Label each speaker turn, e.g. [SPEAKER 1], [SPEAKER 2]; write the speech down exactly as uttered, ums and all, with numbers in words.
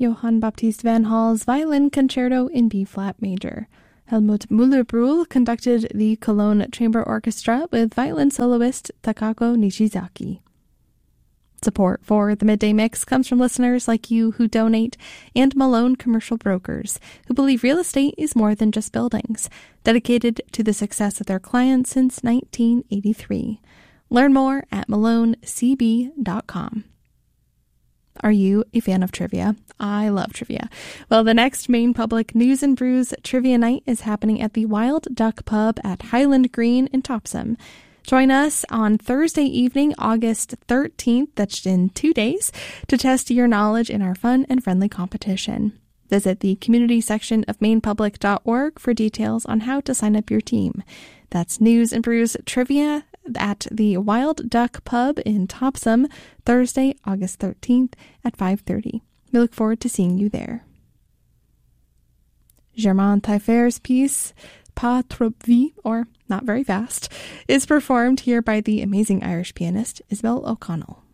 [SPEAKER 1] Johann Baptist van Hall's Violin Concerto in B-flat major. Helmut Müller-Brühl conducted the Cologne Chamber Orchestra with violin soloist Takako Nishizaki. Support for the Midday Mix comes from listeners like you who donate and Malone Commercial Brokers, who believe real estate is more than just buildings, dedicated to the success of their clients since nineteen eighty-three. Learn more at malone c b dot com. Are you a fan of trivia? I love trivia. Well, the next Maine Public News and Brews Trivia Night is happening at the Wild Duck Pub at Highland Green in Topsham. Join us on Thursday evening, August thirteenth, that's in two days, to test your knowledge in our fun and friendly competition. Visit the community section of maine public dot org for details on how to sign up your team. That's News and Brews Trivia at the Wild Duck Pub in Topsham, Thursday, August thirteenth at five thirty. We look forward to seeing you there. Germain Taillefer's piece, Pas trop vite, or Not Very Fast, is performed here by the amazing Irish pianist Isabel O'Connell.